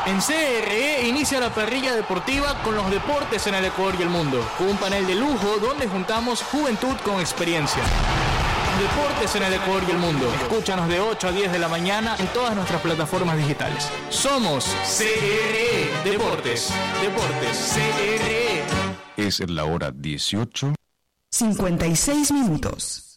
En CRE inicia la parrilla deportiva con los deportes en el Ecuador y el mundo, con un panel de lujo donde juntamos juventud con experiencia. Deportes en el Ecuador y el mundo. Escúchanos de 8 a 10 de la mañana en todas nuestras plataformas digitales. Somos CRE Deportes. Deportes CRE. Es la hora 18:56 minutos.